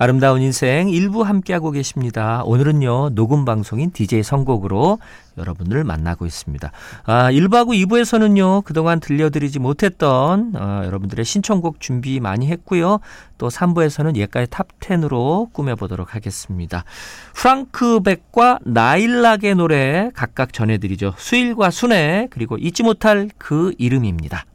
아름다운 인생 일부 함께하고 계십니다. 오늘은요, 녹음 방송인 DJ 선곡으로 여러분을 만나고 있습니다. 1부하고 2부에서는요, 그동안 들려드리지 못했던 여러분들의 신청곡 준비 많이 했고요. 또 3부에서는 옛가의 탑10으로 꾸며보도록 하겠습니다. 프랑크 백과 나일락의 노래 각각 전해드리죠. 수일과 순애, 그리고 잊지 못할 그 이름입니다.